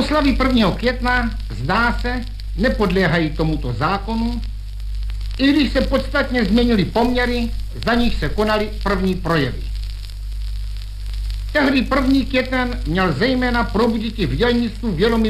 Oslavy 1. května, zdá se, nepodléhají tomuto zákonu, i když se podstatně změnily poměry, za nich se konaly první projevy. Tehdy 1. květen měl zejména probudit v dělnictvu vědomí